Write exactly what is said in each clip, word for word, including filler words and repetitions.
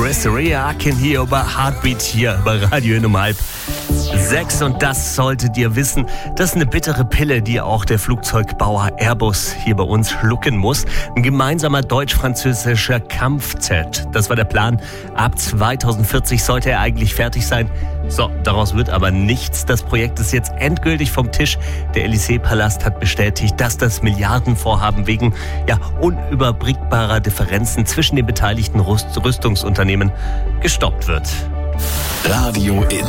Chris Rea, I Can Hear Your Heartbeat hier bei Radio in um halb sechs. Und das solltet ihr wissen, das ist eine bittere Pille, die auch der Flugzeugbauer Airbus hier bei uns schlucken muss. Ein gemeinsamer deutsch-französischer Kampfjet. Das war der Plan. Ab zweitausendvierzig sollte er eigentlich fertig sein. So, daraus wird aber nichts. Das Projekt ist jetzt endgültig vom Tisch. Der Élysée-Palast hat bestätigt, dass das Milliardenvorhaben wegen ja, unüberbrückbarer Differenzen zwischen den beteiligten Rüst- Rüstungsunternehmen gestoppt wird. Radio in.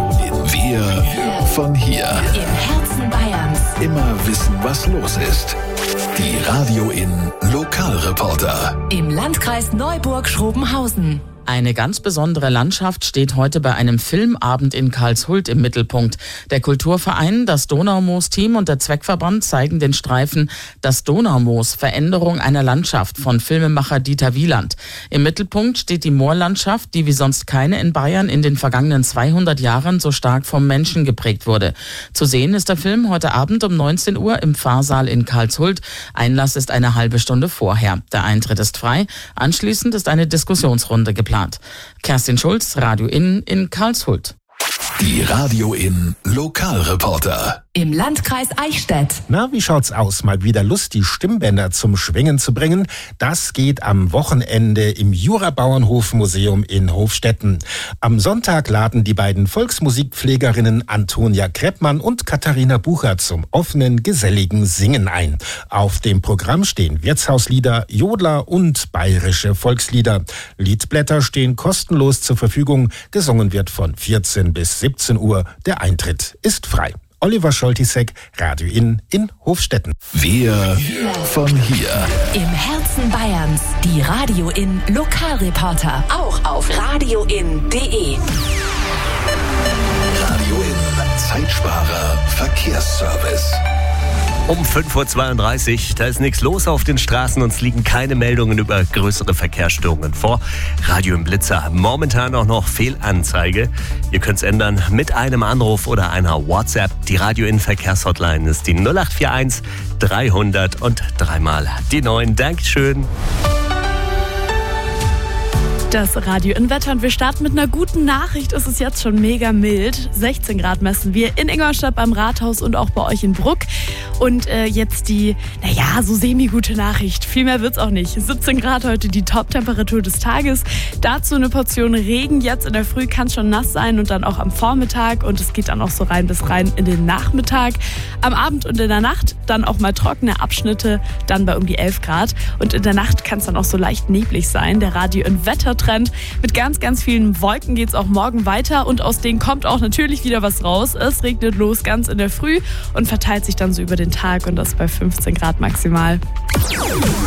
Wir von hier. Im Herzen Bayerns. Immer wissen, was los ist. Die Radio in Lokalreporter. Im Landkreis Neuburg-Schrobenhausen. Eine ganz besondere Landschaft steht heute bei einem Filmabend in Karlshult im Mittelpunkt. Der Kulturverein, das Donaumoos-Team und der Zweckverband zeigen den Streifen Das Donaumoos, Veränderung einer Landschaft von Filmemacher Dieter Wieland. Im Mittelpunkt steht die Moorlandschaft, die wie sonst keine in Bayern in den vergangenen zweihundert Jahren so stark vom Menschen geprägt wurde. Zu sehen ist der Film heute Abend um neunzehn Uhr im Pfarrsaal in Karlshult. Einlass ist eine halbe Stunde vorher. Der Eintritt ist frei. Anschließend ist eine Diskussionsrunde geplant. Kerstin Schulz, Radio In in Karlshult. Die Radio in Lokalreporter. Im Landkreis Eichstätt. Na, wie schaut's aus? Mal wieder Lust, die Stimmbänder zum Schwingen zu bringen? Das geht am Wochenende im Jura-Bauernhof-Museum in Hofstetten. Am Sonntag laden die beiden Volksmusikpflegerinnen Antonia Kreppmann und Katharina Bucher zum offenen, geselligen Singen ein. Auf dem Programm stehen Wirtshauslieder, Jodler und bayerische Volkslieder. Liedblätter stehen kostenlos zur Verfügung. Gesungen wird von vierzehn bis siebzehn Uhr. Der Eintritt ist frei. Oliver Scholtisek, Radio In in Hofstetten. Wir von hier. Im Herzen Bayerns. Die Radio In Lokalreporter. Auch auf radioin punkt de. Radio In Zeitsparer Verkehrsservice. Um fünf Uhr zweiunddreißig, da ist nichts los auf den Straßen, uns liegen keine Meldungen über größere Verkehrsstörungen vor. Radio im Blitzer, momentan auch noch Fehlanzeige. Ihr könnt es ändern mit einem Anruf oder einer WhatsApp. Die Radio in Verkehrshotline ist die null acht vier eins dreihundert und dreimal die neun. Dankeschön. Das Radio in Wetter und wir starten mit einer guten Nachricht. Es ist jetzt schon mega mild. sechzehn Grad messen wir in Ingolstadt beim Rathaus und auch bei euch in Bruck. Und äh, jetzt die, naja, so semi-gute Nachricht. Viel mehr wird's auch nicht. siebzehn Grad heute die Top-Temperatur des Tages. Dazu eine Portion Regen. Jetzt in der Früh kann es schon nass sein und dann auch am Vormittag. Und es geht dann auch so rein bis rein in den Nachmittag. Am Abend und in der Nacht dann auch mal trockene Abschnitte, dann bei um die elf Grad. Und in der Nacht kann es dann auch so leicht neblig sein. Der Radio in Wetter Trend. Mit ganz, ganz vielen Wolken geht es auch morgen weiter und aus denen kommt auch natürlich wieder was raus. Es regnet los ganz in der Früh und verteilt sich dann so über den Tag und das bei fünfzehn Grad maximal.